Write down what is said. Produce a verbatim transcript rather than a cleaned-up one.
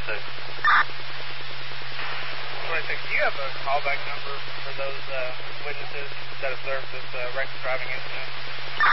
twenty-six. twenty-six, do you have a callback number for those uh, witnesses that observed this uh, reckless driving incident?